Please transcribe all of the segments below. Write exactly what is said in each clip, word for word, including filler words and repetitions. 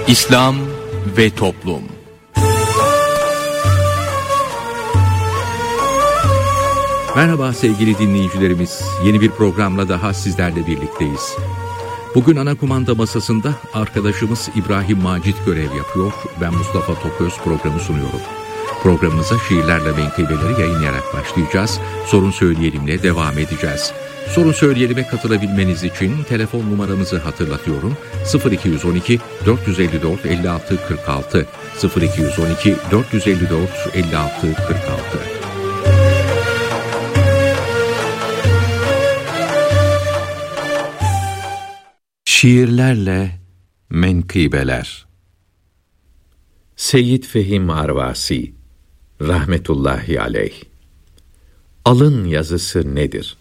İslam ve Toplum. Merhaba sevgili dinleyicilerimiz. Yeni bir programla daha sizlerle birlikteyiz. Bugün ana kumanda masasında arkadaşımız İbrahim Macit görev yapıyor. Ben Mustafa Toköz programı sunuyorum. Programımıza şiirlerle menkıbeleri yayınlayarak başlayacağız. Sorun Söyleyelim'le devam edeceğiz. Sorun Söyleyelim'e katılabilmeniz için telefon numaramızı hatırlatıyorum. sıfır iki on iki dört yüz elli dört elli altı kırk altı sıfır iki on iki dört yüz elli dört elli altı kırk altı. Şiirlerle menkıbeler. Seyyid Fehim Arvasi rahmetullahi aleyh. Alın yazısı nedir?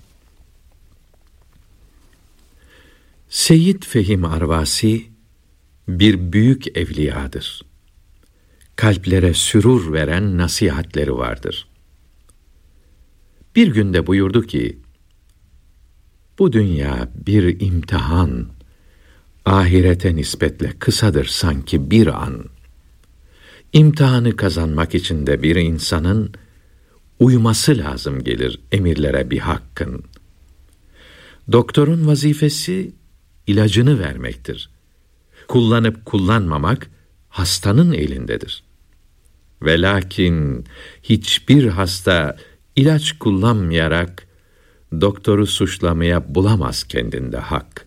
Seyyid Fehim Arvasi bir büyük evliyadır. Kalplere sürur veren nasihatleri vardır. Bir günde buyurdu ki, bu dünya bir imtihan, ahirete nispetle kısadır sanki bir an. İmtihanı kazanmak için de bir insanın uyması lazım gelir emirlere bir hakkın. Doktorun vazifesi ilacını vermektir. Kullanıp kullanmamak hastanın elindedir. Ve lakin hiçbir hasta ilaç kullanmayarak doktoru suçlamaya bulamaz kendinde hak.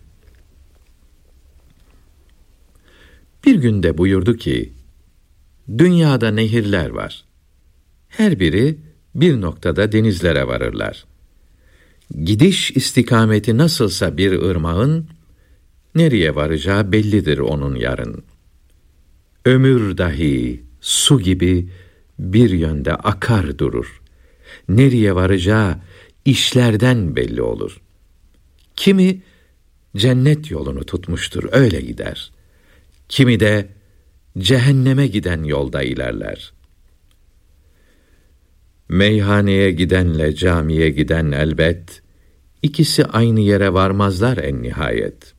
Bir günde buyurdu ki, dünyada nehirler var. Her biri bir noktada denizlere varırlar. Gidiş istikameti nasılsa bir ırmağın, nereye varacağı bellidir onun yarın. Ömür dahi su gibi bir yönde akar durur. Nereye varacağı işlerden belli olur. Kimi cennet yolunu tutmuştur, öyle gider. Kimi de cehenneme giden yolda ilerler. Meyhaneye gidenle camiye giden elbet, ikisi aynı yere varmazlar en nihayet.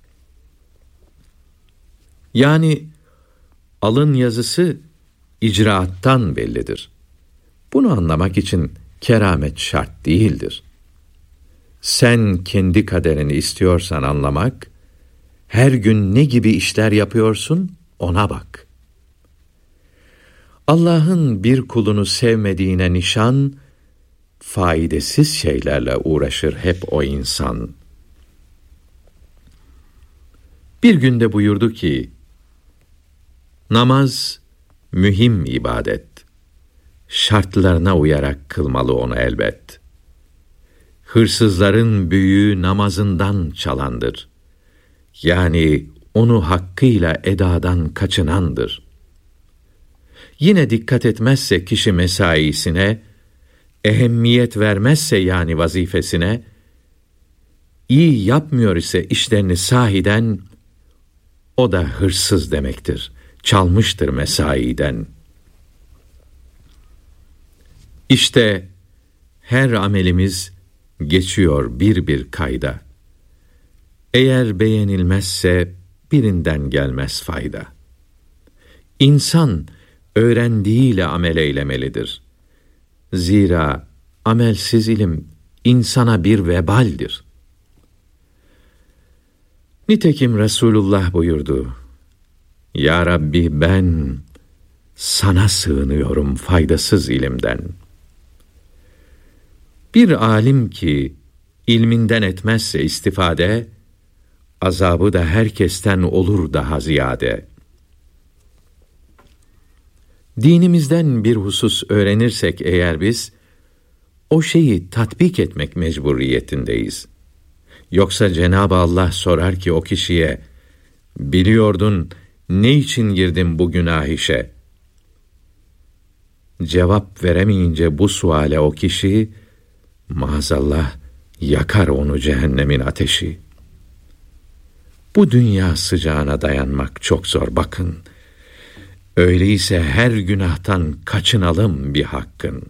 Yani alın yazısı icraattan bellidir. Bunu anlamak için keramet şart değildir. Sen kendi kaderini istiyorsan anlamak, her gün ne gibi işler yapıyorsun ona bak. Allah'ın bir kulunu sevmediğine nişan, faydasız şeylerle uğraşır hep o insan. Bir günde buyurdu ki, namaz mühim ibadet. Şartlarına uyarak kılmalı onu elbet. Hırsızların büyüğü namazından çalandır. Yani onu hakkıyla edadan kaçınandır. Yine dikkat etmezse kişi mesaisine, ehemmiyet vermezse yani vazifesine, iyi yapmıyor ise işlerini sahiden, o da hırsız demektir, çalmıştır mesaiden. İşte her amelimiz geçiyor bir bir kayda. Eğer beğenilmezse birinden gelmez fayda. İnsan öğrendiğiyle amel eylemelidir. Zira amelsiz ilim insana bir vebaldir. Nitekim Resulullah buyurdu, ya Rabbi ben sana sığınıyorum faydasız ilimden. Bir alim ki ilminden etmezse istifade, azabı da herkesten olur daha ziyade. Dinimizden bir husus öğrenirsek eğer biz, o şeyi tatbik etmek mecburiyetindeyiz. Yoksa Cenab-ı Allah sorar ki o kişiye, biliyordun ne için girdin bu günah işe? Cevap veremeyince bu suale o kişi, maazallah yakar onu cehennemin ateşi. Bu dünya sıcağına dayanmak çok zor bakın. Öyleyse her günahtan kaçınalım bir hakkın.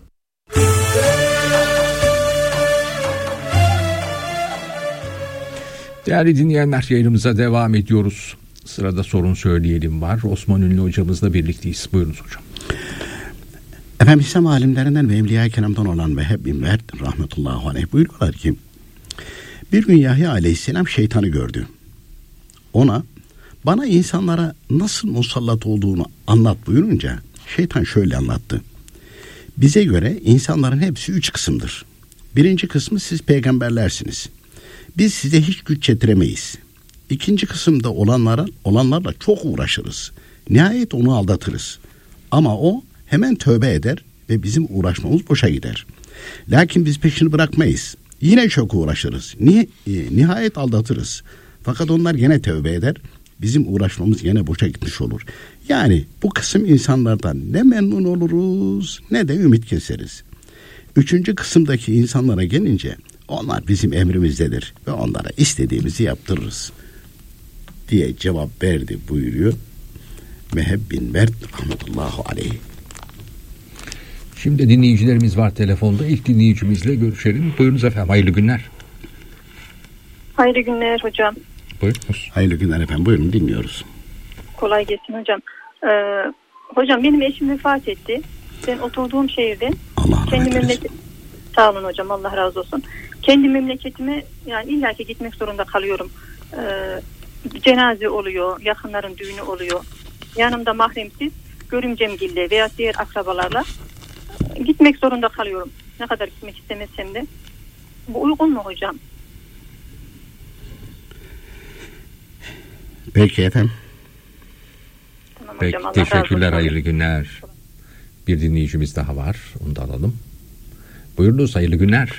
Değerli dinleyenler, yayınımıza devam ediyoruz. Sırada sorun söyleyelim var. Osman Ünlü hocamızla birlikteyiz. Buyurunuz hocam. Efendim İslam alimlerinden ve Evliya-i Kiram'dan olan Veheb bin Mert rahmetullahi aleyh buyuruyorlar ki bir gün Yahya aleyhisselam şeytanı gördü. Ona bana insanlara nasıl musallat olduğunu anlat buyurunca şeytan şöyle anlattı. Bize göre insanların hepsi üç kısımdır. Birinci kısmı siz peygamberlersiniz. Biz size hiç güç yetiremeyiz. İkinci kısımda olanlara, olanlarla çok uğraşırız. Nihayet onu aldatırız. Ama o hemen tövbe eder ve bizim uğraşmamız boşa gider. Lakin biz peşini bırakmayız. Yine çok uğraşırız. Ni- nihayet aldatırız. Fakat onlar gene tövbe eder. Bizim uğraşmamız gene boşa gitmiş olur. Yani bu kısım insanlardan ne memnun oluruz ne de ümit keseriz. Üçüncü kısımdaki insanlara gelince onlar bizim emrimizdedir ve onlara istediğimizi yaptırırız diye cevap verdi buyuruyor Veheb bin Mert rahmetullahi aleyh. Şimdi dinleyicilerimiz var telefonda. İlk dinleyicimizle görüşelim. Buyurunuz efendim. Hayırlı günler. Hayırlı günler hocam. Buyurunuz. Hayırlı günler efendim. Buyurun dinliyoruz. Kolay gelsin hocam. Ee, hocam benim eşim vefat etti. Ben oturduğum şehirden Allah kendi rahmet memleket... Sağ olun hocam. Allah razı olsun. Kendi memleketime yani illaki gitmek zorunda kalıyorum. Ee, cenaze oluyor. Yakınların düğünü oluyor. Yanımda mahremsiz görümcemgille veya diğer akrabalarla gitmek zorunda kalıyorum. Ne kadar gitmek istemesem de. Bu uygun mu hocam? Peki efendim. Tamam Peki, hocam. Allah teşekkürler. razı olsun. Hayırlı günler. Bir dinleyicimiz daha var. Onu da alalım. Buyurunuz. Hayırlı günler.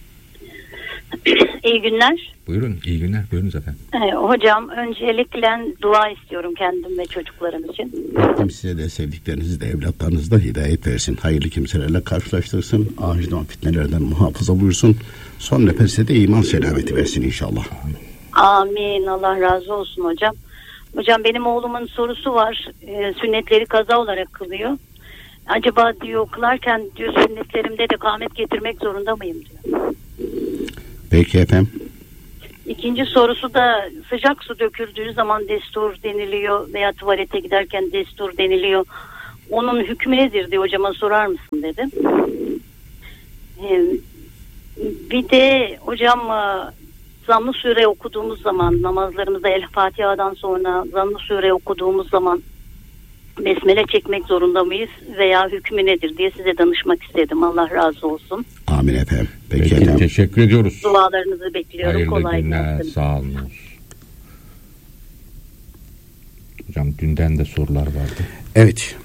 İyi günler. Buyurun. İyi günler. Buyurunuz efendim. Ee, hocam öncelikle dua istiyorum kendim ve çocuklarım için. Rabbim size de sevdiklerinizi de evlatlarınızı da hidayet versin. Hayırlı kimselerle karşılaştırsın. Acilen fitnelerden muhafaza buyursun. Son nefeste de iman selameti versin inşallah. Amin. Allah razı olsun hocam. Hocam benim oğlumun sorusu var. Ee, sünnetleri kaza olarak kılıyor. Acaba diyor kılarken diyor sünnetlerimde de kâmet getirmek zorunda mıyım diyor. Peki efendim. İkinci sorusu da sıcak su döküldüğü zaman destur deniliyor veya tuvalete giderken destur deniliyor. Onun hükmü nedir diye hocama sorar mısın dedim. Ee, bir de hocam Zamm-ı Sure okuduğumuz zaman namazlarımızda El Fatiha'dan sonra Zamm-ı Sure okuduğumuz zaman besmele çekmek zorunda mıyız veya hükmü nedir diye size danışmak istedim. Allah razı olsun. Amin efendim. Peki, Peki, efendim. teşekkür ediyoruz. Dualarınızı bekliyorum. Hayırlı Kolay günler. gelsin. Sağ olun. Hocam dünden de sorular vardı. Evet.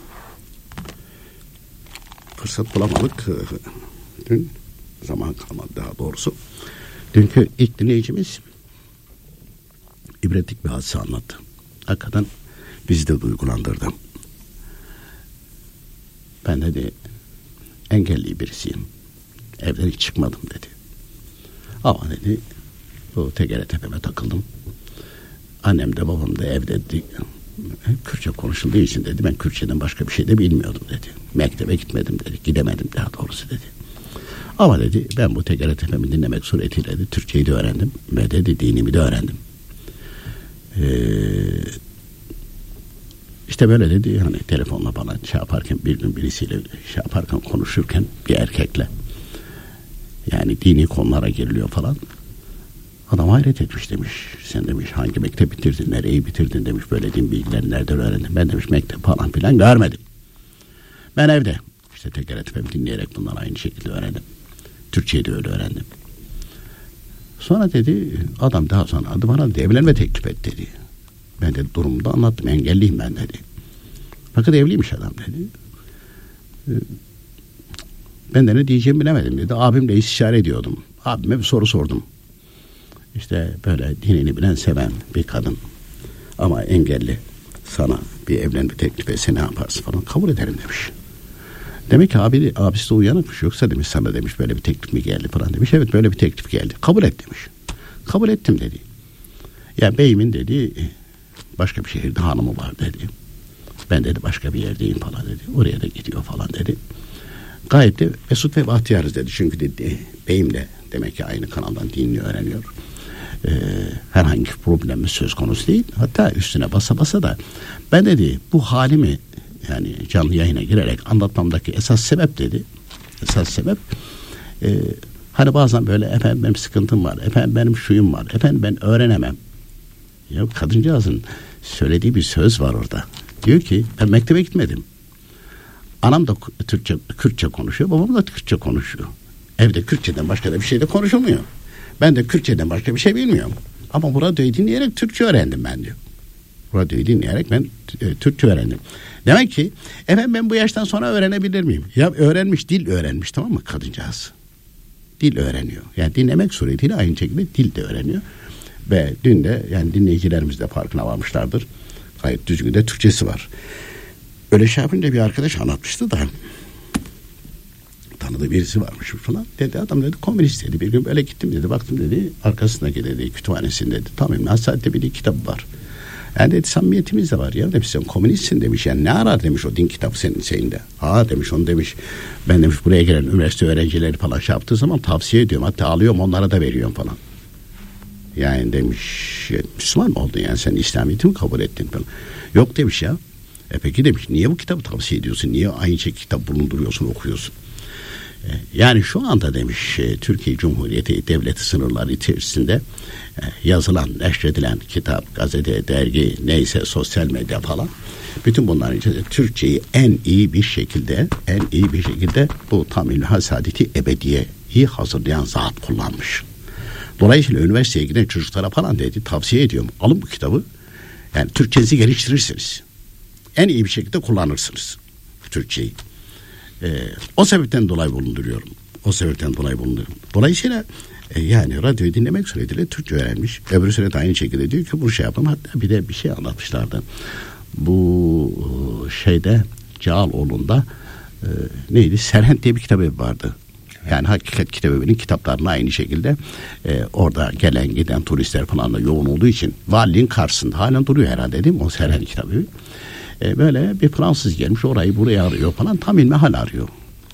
Fırsat bulamadık. Dün zaman kalmadı daha doğrusu. Dünkü ilk dinleyicimiz ibretlik bir hadise anlattı. Hakikaten bizi de duygulandırdı. Ben dedi engelli birisiyim. Evden hiç çıkmadım dedi. Ama dedi bu tegere tepeme takıldım. Annem de babam da evde dedi. Kürtçe konuşulduğu için dedi ben Kürtçeden başka bir şey de bilmiyordum dedi. Mektebe gitmedim dedi. Gidemedim daha doğrusu dedi. Ama dedi ben bu tegere tepemi dinlemek suretiyle dedi Türkçeyi de öğrendim ve dedi dinimi de öğrendim. Eee İşte böyle dedi hani telefonla bana şey yaparken bir gün birisiyle şey yaparken konuşurken bir erkekle yani dini konulara giriliyor falan. Adam hayret etmiş demiş. Sen demiş hangi mektep bitirdin, nereyi bitirdin demiş. Böyle din bilgileri nereden öğrendin? Ben demiş mektep falan filan görmedim. Ben evde işte tekrar etmemi dinleyerek bunları aynı şekilde öğrendim. Türkçeyi de öyle öğrendim. Sonra dedi adam daha sonra adı bana dedi, evlenme teklif et dedi. Ben de durumu da anlattım. Engelliyim ben dedi. Fakat evliymiş adam dedi. Ben de ne diyeceğimi bilemedim dedi. Abimle istişare ediyordum. Abime bir soru sordum. İşte böyle dinini bilen seven bir kadın ama engelli sana bir evlenme teklif etse ne yaparsın falan. Kabul ederim demiş. Demek ki abi, abisi de uyanıkmış. Yoksa demiş sana demiş böyle bir teklif mi geldi falan demiş. Evet böyle bir teklif geldi. Kabul et demiş. Kabul ettim dedi. Ya beyimin dedi başka bir şehirde hanımı var dedi. Ben dedi başka bir yerdeyim falan dedi. Oraya da gidiyor falan dedi. Gayet de mesut ve bahtiyarız dedi. Çünkü dedi beyim de demek ki aynı kanaldan dinini öğreniyor. e, herhangi bir problemimiz söz konusu değil. Hatta üstüne basa basa da ben dedi bu halimi yani canlı yayına girerek anlatmamdaki esas sebep dedi. Esas sebep e, hani bazen böyle efendim benim sıkıntım var, efendim benim şuyum var, efendim ben öğrenemem. Ya kadıncağızın söylediği bir söz var orada. Diyor ki ben mektebe gitmedim. Anam da Türkçe, Kürtçe konuşuyor, babam da Kürtçe konuşuyor. Evde Kürtçeden başka da bir şey de konuşulmuyor. Ben de Kürtçeden başka bir şey bilmiyorum. Ama bu radyoyu dinleyerek Türkçe öğrendim ben diyor. Radyoyu dinleyerek ben e, Türkçe öğrendim. Demek ki efendim ben bu yaştan sonra öğrenebilir miyim? Ya öğrenmiş, dil öğrenmiş, tamam mı kadıncağız? Dil öğreniyor. Yani dinlemek suretiyle aynı şekilde dil de öğreniyor. Ve dün de yani dinleyicilerimiz de farkına varmışlardır. Gayet düzgün de Türkçesi var. Öyle şey yapınca bir arkadaş anlatmıştı da tanıdığı birisi varmış falan. Dedi adam dedi komünist dedi. Bir gün böyle gittim dedi. Baktım dedi arkasındaki dedi kütüphanesinde dedi. Tamam Nasihat'te bir kitabı var. Yani dedi samimiyetimiz de var ya demiş sen komünistsin demiş. Yani ne arar demiş o din kitabı senin şeyinde. Aa demiş onu demiş. Ben demiş buraya gelen üniversite öğrencileri falan şey yaptığı zaman tavsiye ediyorum. Hatta alıyorum onlara da veriyorum falan. Yani demiş Müslüman mı oldun yani sen İslamiyet'i mi kabul ettin falan. Yok demiş ya. E peki demiş niye bu kitabı tavsiye ediyorsun? Niye aynı şey kitap bulunduruyorsun okuyorsun? E, yani şu anda demiş e, Türkiye Cumhuriyeti devleti sınırları içerisinde e, yazılan, neşredilen kitap, gazete, dergi neyse sosyal medya falan bütün bunların içinde Türkçeyi en iyi bir şekilde en iyi bir şekilde bu Tam-ül Saadeti Ebediye'yi hazırlayan zat kullanmış. Dolayısıyla üniversiteye giden çocuklara falan dedi tavsiye ediyorum. Alın bu kitabı. Yani Türkçenizi geliştirirsiniz. En iyi bir şekilde kullanırsınız Türkçeyi. Ee, o sebepten dolayı bulunduruyorum. O sebepten dolayı bulunduruyorum. Dolayısıyla e, yani radyoyu dinlemek suretiyle Türkçe öğrenmiş. Öbürsüne de aynı şekilde diyor ki bu şey yapın. Hatta bir de bir şey anlatmışlardı. Bu şeyde Cağaloğlu'nda e, neydi? Serhent diye bir kitabı vardı. Yani Hakikat Kitabevi'nin kitaplarına aynı şekilde e, orada gelen giden turistler falan da yoğun olduğu için valiliğin karşısında halen duruyor herhalde değil mi o Serhent Kitabevi. E, böyle bir Fransız gelmiş orayı buraya arıyor falan tam ilmihal arıyor.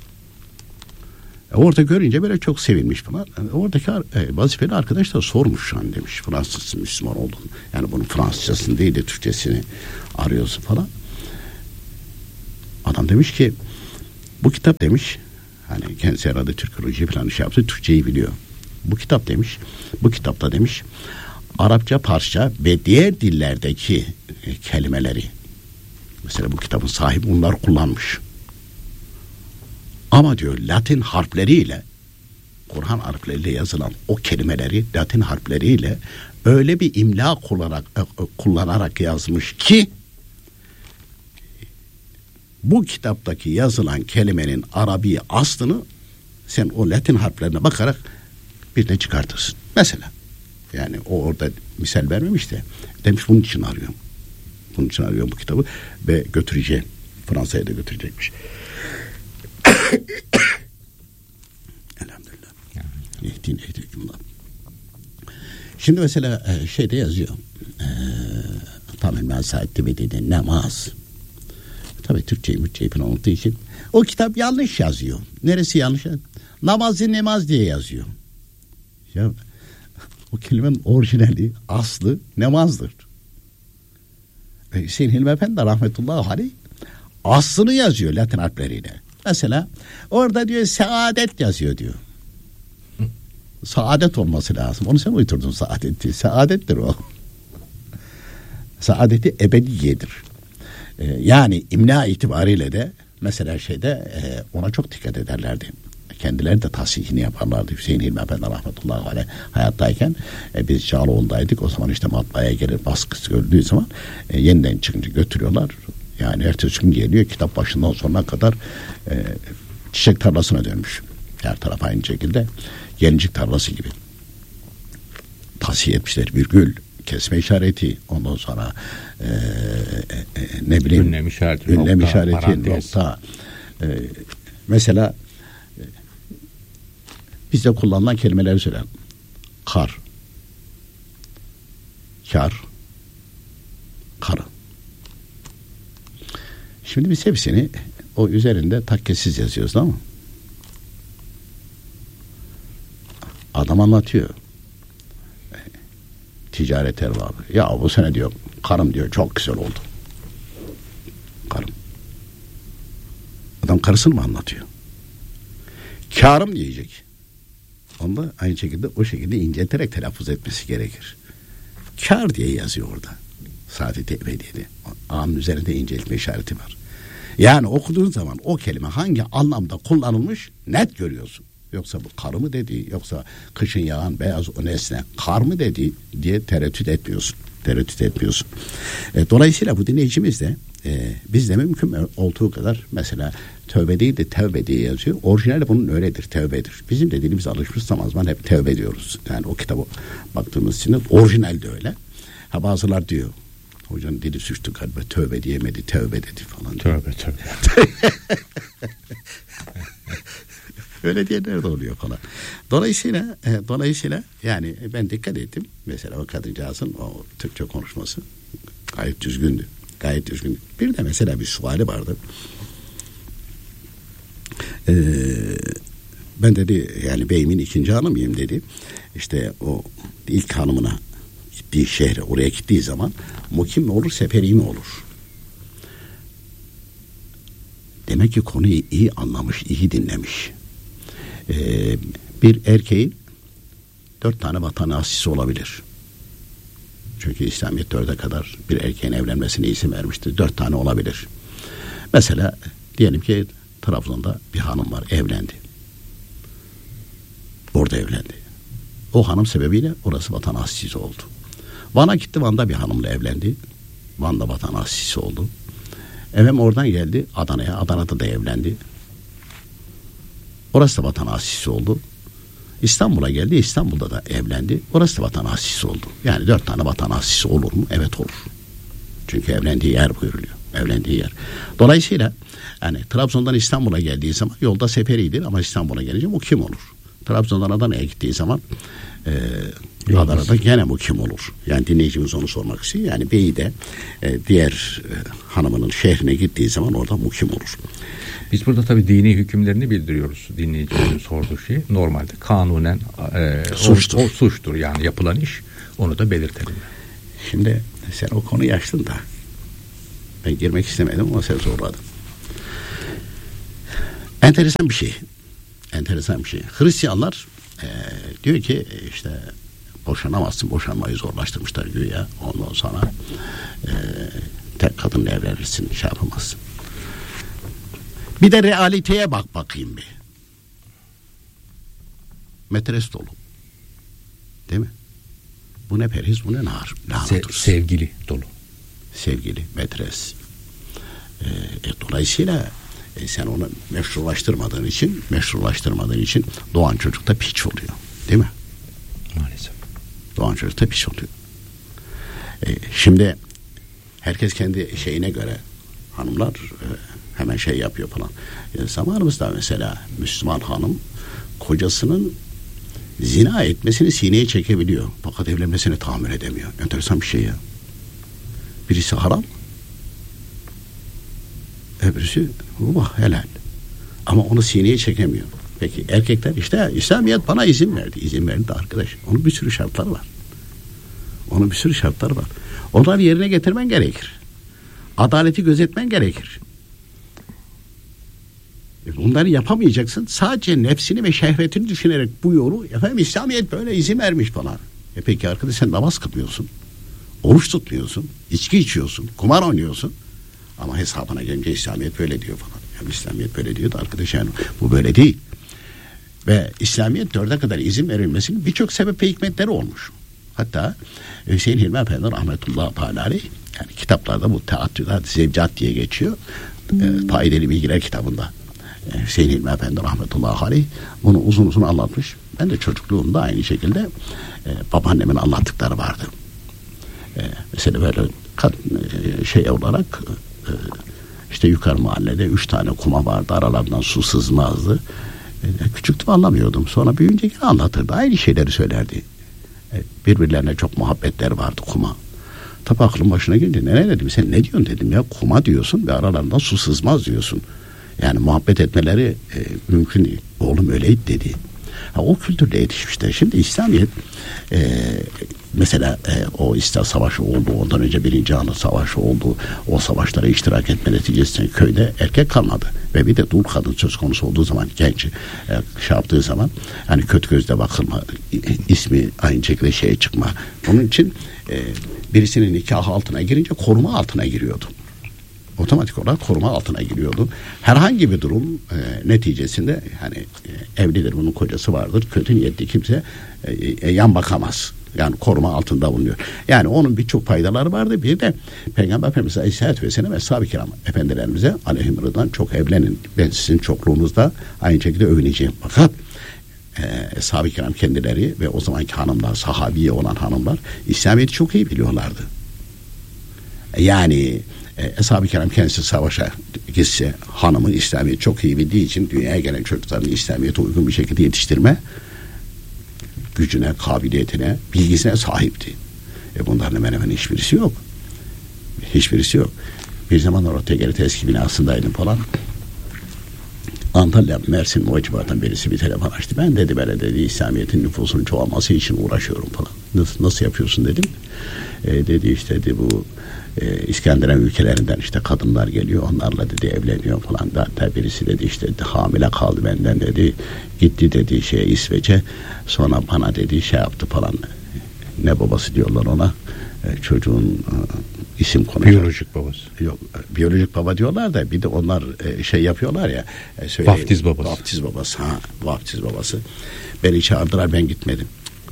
E, orada görünce böyle çok sevinmiş falan. E, oradaki e, vazifeli arkadaş da sormuş hani demiş Fransızsın Müslüman oldun. Yani bunun Fransızcasını değil de Türkçesini arıyorsun falan. Adam demiş ki bu kitap demiş hani kendisi herhalde Türkoloji falan şey yaptı Türkçeyi biliyor. Bu kitap demiş bu kitapta demiş Arapça, Farsça ve diğer dillerdeki e, kelimeleri mesela bu kitabın sahibi bunlar kullanmış. Ama diyor Latin harfleriyle Kur'an harfleriyle yazılan o kelimeleri Latin harfleriyle öyle bir imla kullanarak, kullanarak yazmış ki bu kitaptaki yazılan kelimenin Arabi aslını sen o Latin harflerine bakarak bir de çıkartırsın. Mesela yani o orada misal vermemiş de demiş bunun için arıyorum. Bunun için arıyorum bu kitabı ve götüreceğim. Fransa'ya da götürecekmiş. Elhamdülillah. Nehdin ehdikimler. Şimdi mesela şeyde yazıyor. E, tamamen saati ve dedi namaz. Tabii Türkçeyi Mürtçeyi falan olduğu için o kitap yanlış yazıyor. Neresi yanlış? Namazı namaz diye yazıyor. Ya o kelimenin orijinali aslı namazdır. Hüseyin Hilmi Efendi rahmetullahi aleyh aslını yazıyor Latin harfleriyle. Mesela orada diyor saadet yazıyor diyor. Saadet olması lazım. Onu sen uydurdun saadeti. Saadettir o. Saadeti ebediyedir. Ee, yani imla itibariyle de mesela şeyde e, ona çok dikkat ederlerdi. Kendileri de tasihini yaparlardı. Hüseyin Hilmi Efendi rahmetullahi aleyh hayattayken e, biz Çağlaoğlu'ndaydık. O zaman işte matbaaya gelir baskısı gördüğü zaman e, yeniden çıkınca götürüyorlar. Yani ertesi gün geliyor kitap başından sonuna kadar e, çiçek tarlasına dönmüş. Her taraf aynı şekilde gelincik tarlası gibi. Tasih etmişler bir gül. Kesme işareti, ondan sonra e, e, ne bileyim ünlem işareti, ünlem nokta, işareti, parantez. nokta. E, mesela e, bizde kullanılan kelimeleri söyleyelim. Kar, kar, karı. Şimdi biz hepsini o üzerinde takkesiz yazıyoruz değil mi? Adam anlatıyor. ticaretler vardı. Ya bu sene diyor karım diyor çok güzel oldu. Karım. Adam karısını mı anlatıyor? Kârım diyecek. Onda aynı şekilde o şekilde incelterek telaffuz etmesi gerekir. Kâr diye yazıyor orada. Saadet-i Ebediye'de. A'nın üzerinde inceltme işareti var. Yani okuduğun zaman o kelime hangi anlamda kullanılmış net görüyorsun. Yoksa bu kar mı dediği, yoksa kışın yağan beyaz o nesne kar mı dediği diye tereddüt etmiyorsun. Tereddüt etmiyorsun. E, dolayısıyla bu dinleyicimiz de e, bizde mümkün olduğu kadar mesela tövbe değil de tevbe diye yazıyor. Orijinali bunun öyledir, tevbedir. Bizim de dilimize alışmış zaman zaman hep tevbe diyoruz. Yani o kitaba baktığımız için orijinal de öyle. Ha bazılar diyor hocanın dili suçtu galiba, tövbe diyemedi, tevbe dedi falan. Tövbe tövbe. Öyle diyenler de oluyor falan. Dolayısıyla e, dolayısıyla yani ben dikkat ettim. Mesela o kadıncağızın o Türkçe konuşması gayet düzgündü. Gayet düzgündü. Bir de mesela bir suali vardı. Ee, ben dedi yani beyimin ikinci hanımıyım dedi. İşte o ilk hanımına gittiği şehre oraya gittiği zaman mukim mi olur, seferi mi olur? Demek ki konuyu iyi anlamış, iyi dinlemiş. Ee, bir erkeğin dört tane vatan asisi olabilir. Çünkü İslamiyet dörde kadar bir erkeğin evlenmesine izin vermiştir. Dört tane olabilir. Mesela diyelim ki Trabzon'da bir hanım var, evlendi. Orada evlendi. O hanım sebebiyle orası vatan asisi oldu. Van'a gitti, Van'da bir hanımla evlendi. Van'da vatan asisi oldu. Efendim oradan geldi Adana'ya, Adana'da da evlendi. Orası da vatan asisi oldu. İstanbul'a geldi, İstanbul'da da evlendi. Orası da vatan asisi oldu. Yani dört tane vatan asisi olur mu? Evet olur. Çünkü evlendiği yer buyuruluyor. Evlendiği yer. Dolayısıyla yani Trabzon'dan İstanbul'a geldiği zaman yolda seferidir ama İstanbul'a gelince mukim olur. Trabzon'dan Adana'ya gittiği zaman e, Adana'da gene mukim olur. Yani dinleyicimiz onu sormak istiyor. Yani beyi de e, diğer e, hanımının şehrine gittiği zaman orada mukim olur. Biz burada tabii dini hükümlerini bildiriyoruz dinleyicilerin sorduğu şey. Normalde kanunen e, suçtur. O, o suçtur yani yapılan iş. Onu da belirtelim. Şimdi sen o konuyu açtın da ben girmek istemedim ama sen zorladın. Enteresan bir şey. Enteresan bir şey. Hristiyanlar e, diyor ki işte boşanamazsın. Boşanmayı zorlaştırmışlar güya. Ondan sonra e, tek kadınla evlenirsin. Şey yapamazsın. Bir de realiteye bak bakayım bir. Metres dolu. Değil mi? Bu ne perhiz, bu ne nar. Se- sevgili dolu. Sevgili, metres. Ee, e, dolayısıyla e, sen onu meşrulaştırmadığın için, meşrulaştırmadığın için doğan çocuk da piç oluyor. Değil mi? Maalesef. Doğan çocuk da piç oluyor. E, şimdi herkes kendi şeyine göre hanımlar e, hemen şey yapıyor falan. E, zamanımızda mesela Müslüman hanım kocasının zina etmesini sineye çekebiliyor. Fakat evlenmesini tahammül edemiyor. Enteresan bir şey ya. Birisi haram, öbürüsü mubah, helal. Ama onu sineye çekemiyor. Peki erkekler işte İslamiyet bana izin verdi. İzin verdi de arkadaş. Onun bir sürü şartları var. Onun bir sürü şartları var. Onları yerine getirmen gerekir. Adaleti gözetmen gerekir. Bunları yapamayacaksın. Sadece nefsini ve şehvetini düşünerek bu yolu, efendim İslamiyet böyle izin vermiş falan. E peki arkadaş sen namaz kılmıyorsun. Oruç tutmuyorsun. İçki içiyorsun. Kumar oynuyorsun. Ama hesabına gelince İslamiyet böyle diyor falan. Yani İslamiyet böyle diyor da arkadaş yani bu böyle değil. Ve İslamiyet dörde kadar izin verilmesinin birçok sebep ve hikmetleri olmuş. Hatta Hüseyin Hilmi Efendi rahmetullahi aleyh yani kitaplarda bu teattüdat zevcat diye geçiyor. E, Faydalı Bilgiler kitabında. E, Hüseyin Hilmi Efendi rahmetullahi aleyh bunu uzun uzun anlatmış. Ben de çocukluğumda aynı şekilde e, babaannemin anlattıkları vardı. E, mesela böyle kadın, e, şey olarak e, işte yukarı mahallede üç tane kuma vardı. Aralarından su sızmazdı. E, küçüktüm anlamıyordum. Sonra büyüyünce anlatırdı. Aynı şeyleri söylerdi. E, birbirlerine çok muhabbetleri vardı kuma. Tabi aklım başına gelince ne dedim sen ne diyorsun dedim ya kuma diyorsun ve aralarından su sızmaz diyorsun. Yani muhabbet etmeleri e, mümkün değil. Oğlum öyleydi dedi. Ha, o kültürle yetişmişler. Şimdi İslamiyet e, mesela e, o İstiklal Savaşı oldu, ondan önce Birinci Anadolu Savaşı oldu, o savaşlara iştirak etme neticesinde köyde erkek kalmadı ve bir de dul kadın söz konusu olduğu zaman, genç e, şey yaptığı zaman hani kötü gözle bakılma, ismi aynı şekilde şeye çıkma, onun için e, birisinin nikahı altına girince koruma altına giriyordu. Otomatik olarak koruma altına giriyordu. Herhangi bir durum e, neticesinde hani e, evlidir, bunun kocası vardır, kötü niyetli kimse e, e, yan bakamaz. Yani koruma altında bulunuyor. Yani onun birçok faydaları vardı. Bir de Peygamber Efendimiz Aleyhisselatü Vesselam ve Ashab-ı Kiram efendilerimize aleyhimrıdan çok evlenin. Ben sizin çokluğunuzda aynı şekilde övüneceğim. Fakat e, Ashab-ı Kiram kendileri ve o zamanki hanımlar, sahabiye olan hanımlar İslamiyet'i çok iyi biliyorlardı. Yani e, Ashab-ı Kiram kendisi savaşa gitse hanımı İslamiyet'i çok iyi bildiği için dünyaya gelen çocuklarını İslamiyet'e uygun bir şekilde yetiştirme gücüne, kabiliyetine, bilgisine sahipti. E bunların hemen hemen hiçbirisi yok. Hiçbirisi yok. Bir zamanlar o T G R T eski binasındaydım falan. Antalya, Mersin o civardan birisi bir telefon açtı. Ben dedi böyle dedi İslamiyet'in nüfusunun çoğalması için uğraşıyorum falan. Nasıl, nasıl yapıyorsun dedim. E, dedi işte dedi bu e, İskandinav ülkelerinden işte kadınlar geliyor, onlarla dedi evleniyor falan. Hatta birisi dedi işte dedi, hamile kaldı benden dedi. Gitti dedi şeye İsveç'e. Sonra bana dedi şey yaptı falan. Ne babası diyorlar ona. E, çocuğun e, isim konuşuyor. Biyolojik babası. Yok, biyolojik baba diyorlar da bir de onlar e, şey yapıyorlar ya. E, vaftiz babası. Vaftiz babası. Ha, vaftiz babası. Beni çağırdılar, ben gitmedim.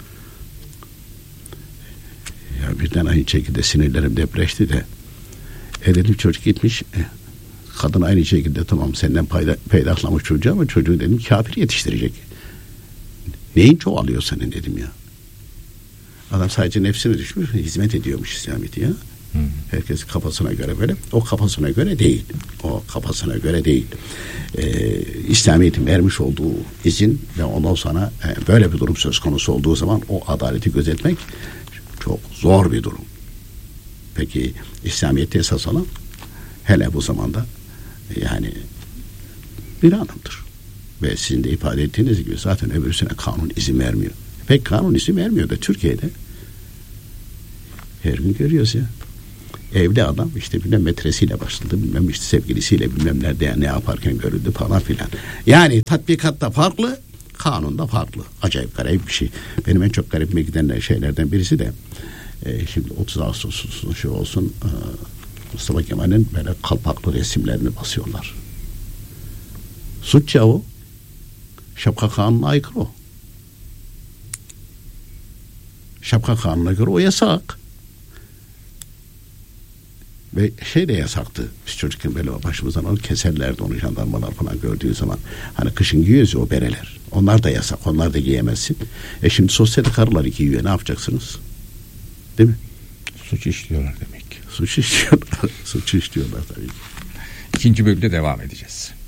Ya birden aynı şekilde sinirlerim depreşti de. E dedim çocuk gitmiş. E, kadın aynı şekilde tamam senden payda, peydahlamış çocuğu ama çocuğu dedim kafir yetiştirecek. Neyin çoğalıyor senin dedim ya. Adam sadece nefsine düşmüş, hizmet ediyormuş İslamiyet'e ya. Hmm. Herkes kafasına göre böyle. O kafasına göre değil. O kafasına göre değil. Ee, İslamiyet'in vermiş olduğu izin ve ondan sonra e, böyle bir durum söz konusu olduğu zaman o adaleti gözetmek çok zor bir durum. Peki İslamiyet'te esas olan hele bu zamanda yani bir hanımdır. Ve sizin de ifade ettiğiniz gibi zaten öbürsüne kanun izin vermiyor. Pek kanun izin vermiyor da Türkiye'de her gün görüyoruz ya. Evli adam işte bilmem metresiyle başladı, bilmem işte sevgilisiyle bilmem nerede ne yaparken görüldü falan filan. Yani tatbikatta farklı, kanunda farklı. Acayip garip bir şey. Benim en çok garibime giden şeylerden birisi de e, şimdi otuz Ağustos'un şey olsun e, Mustafa Kemal'in böyle kalpaklı resimlerini basıyorlar. Suç ya o. Şapka kanununa aykırı o. Şapka kanununa göre o yasak. Ve şey de yasaktı. Biz çocukken böyle başımızdan alıp keserlerdi onu jandarmalar falan gördüğü zaman. Hani kışın giyiyoruz ya o bereler. Onlar da yasak. Onlar da giyemezsin. E şimdi sosyete karıları giyiyor. Ne yapacaksınız? Değil mi? Suç işliyorlar demek. Suç işliyorlar. Suç işliyorlar tabii ki. İkinci bölümde devam edeceğiz.